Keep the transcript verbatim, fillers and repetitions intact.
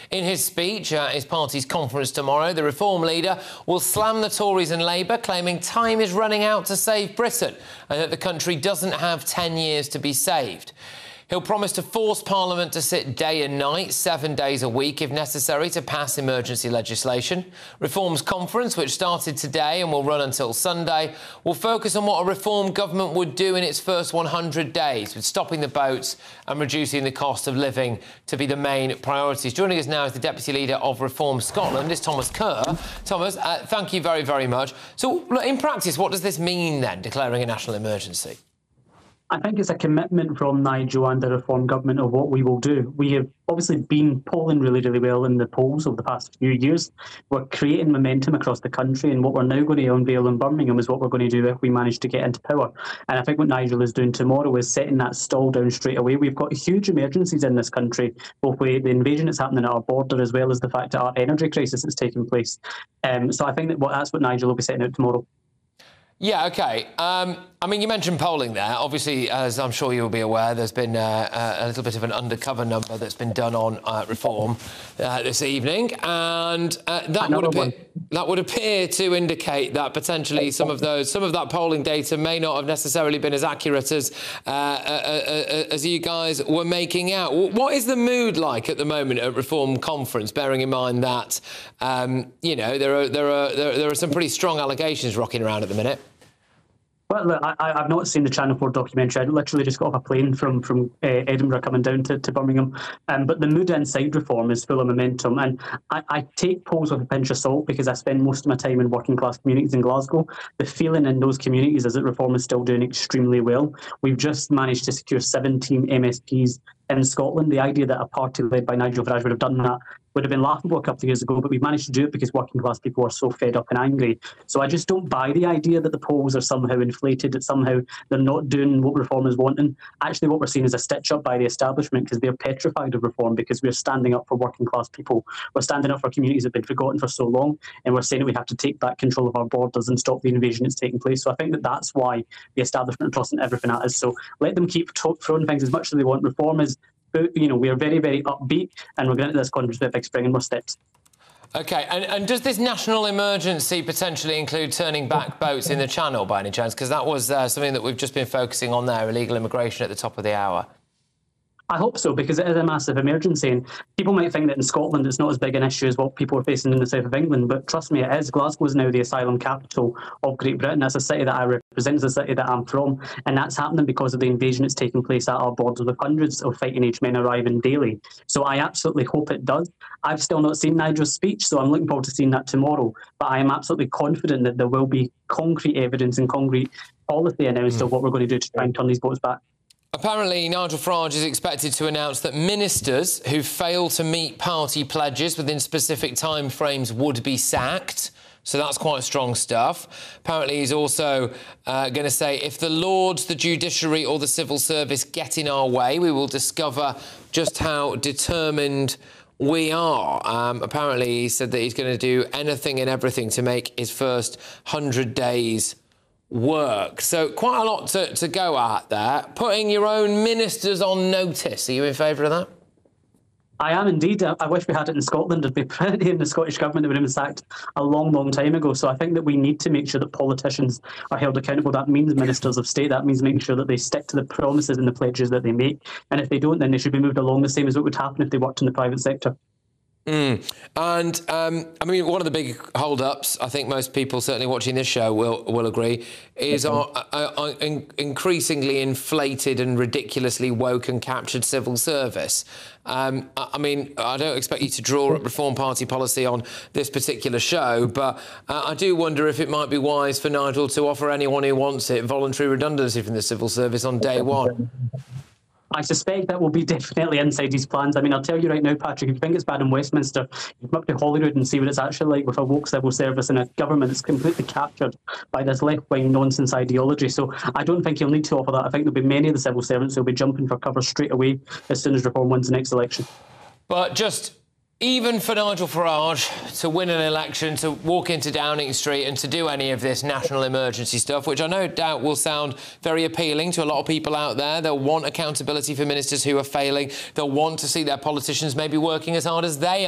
In his speech at his party's conference tomorrow, the Reform leader will slam the Tories and Labour, claiming time is running out to save Britain and that the country doesn't have ten years to be saved. He'll promise to force Parliament to sit day and night, seven days a week, if necessary, to pass emergency legislation. Reform's conference, which started today and will run until Sunday, will focus on what a Reform government would do in its first one hundred days, with stopping the boats and reducing the cost of living to be the main priorities. Joining us now is the Deputy Leader of Reform Scotland, is Thomas Kerr. Thomas, uh, thank you very, very much. So, in practice, what does this mean, then, declaring a national emergency? I think it's a commitment from Nigel and the Reform government of what we will do. We have obviously been polling really, really well in the polls over the past few years. We're creating momentum across the country, and what we're now going to unveil in Birmingham is what we're going to do if we manage to get into power. And I think what Nigel is doing tomorrow is setting that stall down straight away. We've got huge emergencies in this country, both with the invasion that's happening at our border as well as the fact that our energy crisis is taking place. Um, so I think that what, that's what Nigel will be setting out tomorrow. Yeah, OK. Um, I mean, you mentioned polling there. Obviously, as I'm sure you'll be aware, there's been uh, a little bit of an undercover number that's been done on uh, Reform uh, this evening, and uh, that would appear, that would appear to indicate that potentially some of those, some of that polling data may not have necessarily been as accurate as uh, uh, as you guys were making out. What is the mood like at the moment at Reform Conference? Bearing in mind that um, you know there are there are there, there are some pretty strong allegations rocking around at the minute. Well, look, I, I've not seen the Channel four documentary. I literally just got off a plane from, from uh, Edinburgh coming down to, to Birmingham. Um, but the mood inside Reform is full of momentum. And I, I take polls with a pinch of salt because I spend most of my time in working class communities in Glasgow. The feeling in those communities is that Reform is still doing extremely well. We've just managed to secure seventeen M S Ps in Scotland. The idea that a party led by Nigel Farage would have done that would have been laughable a couple of years ago, but we've managed to do it because working class people are so fed up and angry. So I just don't buy the idea that the polls are somehow inflated, that somehow they're not doing what Reform is wanting. Actually, what we're seeing is a stitch up by the establishment because they're petrified of Reform, because we're standing up for working class people. We're standing up for communities that have been forgotten for so long, and we're saying that we have to take back control of our borders and stop the invasion that's taking place. So I think that that's why the establishment are tossing everything at us. So let them keep throwing things as much as they want. Reform is, you know, we are very, very upbeat, and we're going into this conference with big spring and more steps. OK, and, and does this national emergency potentially include turning back boats in the Channel by any chance? Because that was uh, something that we've just been focusing on there, illegal immigration at the top of the hour. I hope so, because it is a massive emergency, and people might think that in Scotland it's not as big an issue as what people are facing in the south of England, but trust me, it is. Glasgow is now the asylum capital of Great Britain. That's a city that I represent, it's a city that I'm from, and that's happening because of the invasion that's taking place at our borders, with hundreds of fighting-age men arriving daily. So I absolutely hope it does. I've still not seen Nigel's speech, so I'm looking forward to seeing that tomorrow, but I am absolutely confident that there will be concrete evidence and concrete policy announced mm. of what we're going to do to try and turn these boats back. Apparently, Nigel Farage is expected to announce that ministers who fail to meet party pledges within specific timeframes would be sacked. So that's quite strong stuff. Apparently, he's also uh, going to say, if the Lords, the judiciary or the civil service get in our way, we will discover just how determined we are. Um, apparently, he said that he's going to do anything and everything to make his first one hundred days work. So quite a lot to, to go at there. Putting your own ministers on notice. Are you in favour of that? I am indeed. I wish we had it in Scotland. There'd be plenty in the Scottish Government that would have been sacked a long, long time ago. So I think that we need to make sure that politicians are held accountable. That means ministers of state. That means making sure that they stick to the promises and the pledges that they make. And if they don't, then they should be moved along the same as what would happen if they worked in the private sector. Mm. And, um, I mean, one of the big hold-ups, I think most people certainly watching this show will will agree, is our, our, our increasingly inflated and ridiculously woke and captured civil service. Um, I, I mean, I don't expect you to draw up Reform Party policy on this particular show, but uh, I do wonder if it might be wise for Nigel to offer anyone who wants it voluntary redundancy from the civil service on day one. I suspect that will be definitely inside his plans. I mean, I'll tell you right now, Patrick, if you think it's bad in Westminster, you come up to Holyrood and see what it's actually like with a woke civil service and a government that's completely captured by this left-wing nonsense ideology. So I don't think he'll need to offer that. I think there'll be many of the civil servants who'll be jumping for cover straight away as soon as Reform wins the next election. But just even for Nigel Farage to win an election, to walk into Downing Street and to do any of this national emergency stuff, which I no doubt will sound very appealing to a lot of people out there. They'll want accountability for ministers who are failing. They'll want to see their politicians maybe working as hard as they are.